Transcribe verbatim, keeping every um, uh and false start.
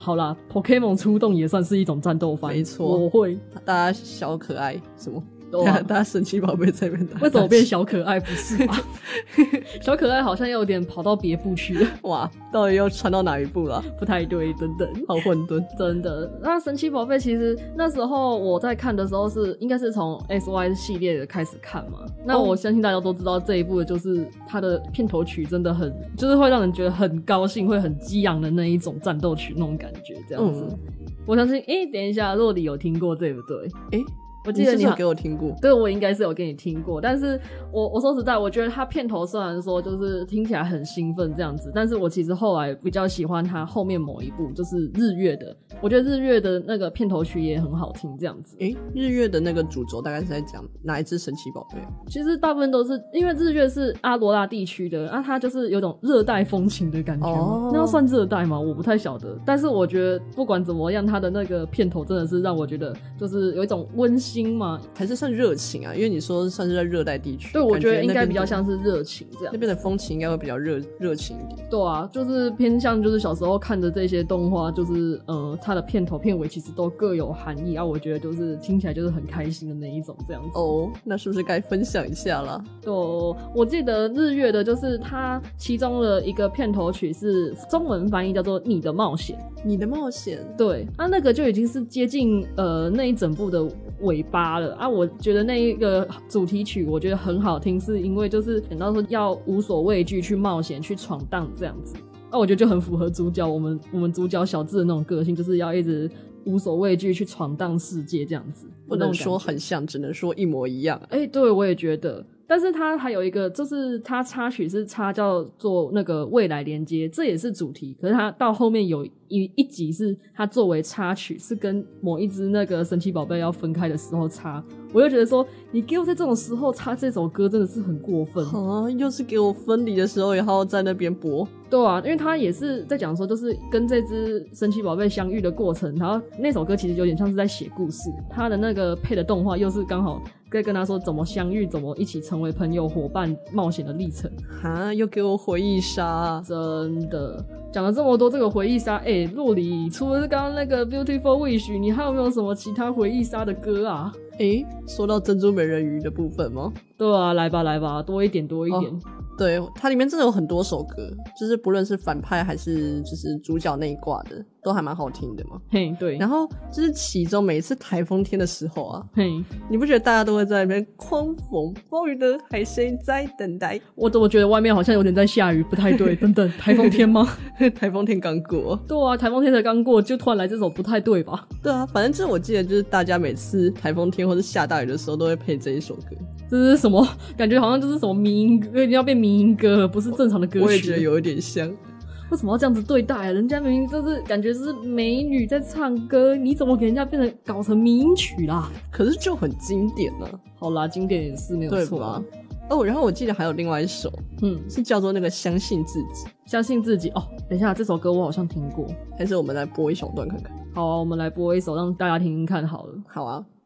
好啦 Pokémon 出动也算是一种战斗番， 没错， 我会大家小可爱什么啊、 大家神奇宝贝这边打， 为什么变小可爱？不是吧？小可爱好像有点跑到别部去了。 哇，到底又传到哪一部了？ 不太对，等等， 好混沌， 真的。那神奇宝贝其实那时候我在看的时候是应该是从 S Y 系列的开始看嘛。那我相信大家都知道这一部的就是它的片头曲真的很，就是会让人觉得很高兴，会很激昂的那一种战斗曲那种感觉，这样子。嗯、我相信，诶、欸，等一下，若里有听过对不对？ 诶、欸。 我记得你, 你是有给我听过， 对，我应该是有给你听过，但是我我说实在，我觉得他片头虽然说就是听起来很兴奋这样子，但是我其实后来比较喜欢他后面某一部，就是日月的，我觉得日月的那个片头曲也很好听这样子。 诶，日月的那个主轴大概是在讲哪一只神奇宝贝？ 其实大部分都是因为日月是阿罗拉地区的，啊，它就是有种热带风情的感觉，哦、那要算热带吗？我不太晓得，但是我觉得不管怎么样，它的那个片头真的是让我觉得就是有一种温馨嘛， 还是算热情啊，因为你说算是在热带地区， 对，我觉得应该比较像是热情这样， 那边的风情应该会比较热热情一点。 对啊，就是偏向就是小时候看的这些动画，就是呃它的片头片尾其实都各有含义啊，我觉得就是听起来就是很开心的那一种这样子。 哦，那是不是该分享一下啦？ 对，我记得日月的就是它其中的一个片头曲是中文翻译叫做你的冒险， 你的冒险， 对啊，那个就已经是接近呃那一整部的尾巴了啊。我觉得那一个主题曲我觉得很好听，是因为就是讲到说要无所畏惧去冒险去闯荡这样子，那、啊、我觉得就很符合主角我们我们主角小智的那种个性，就是要一直无所畏惧去闯荡世界这样子， 不能说很像，只能说一模一样。 哎、欸，对，我也觉得。但是它还有一个，就是它插曲是插叫做那个未来连接，这也是主题。可是它到后面有一一集是它作为插曲，是跟某一只那个神奇宝贝要分开的时候插。我就觉得说，你给我在这种时候插这首歌真的是很过分啊！又是给我分离的时候，然后在那边播。 对啊，因为他也是在讲说，就是跟这只神奇宝贝相遇的过程，然后那首歌其实有点像是在写故事，他的那个配的动画又是刚好在跟他说怎么相遇，怎么一起成为朋友、伙伴、冒险的历程。 哈，又给我回忆杀， 真的讲了这么多这个回忆杀，哎、欸，洛里除了刚刚那个 Beautiful Wish， 你还有没有什么其他回忆杀的歌啊？ 哎、欸，说到珍珠美人鱼的部分吗？ 对啊，来吧来吧，多一点多一点。哦， 对，它里面真的有很多首歌，就是不论是反派还是就是主角那一挂的，都还蛮好听的嘛。 嘿，对。 然后就是其中每一次台风天的时候啊， 嘿， 你不觉得大家都会在那边狂风暴雨的海鲜在等待？ 我怎么觉得外面好像有点在下雨，不太对。等等，台风天吗？ 台风天刚过。 对啊，台风天才刚过，就突然来这首，不太对吧？ 对啊，反正这我记得就是大家每次台风天或是下大雨的时候都会配这一首歌。 这是什么？感觉好像就是什么迷音歌，一定要变迷音歌，不是正常的歌曲。 我也觉得有一点像。 为什么要这样子对待啊？人家明明就是感觉是美女在唱歌，你怎么给人家变成搞成迷音曲啦？ 可是就很经典啊。 好啦，经典也是没有错啊。 哦，然后我记得还有另外一首，嗯，是叫做那个相信自己。 相信自己哦，等一下，这首歌我好像听过， 还是我们来播一小段看看？ 好啊，我们来播一首让大家听听看好了。 好啊。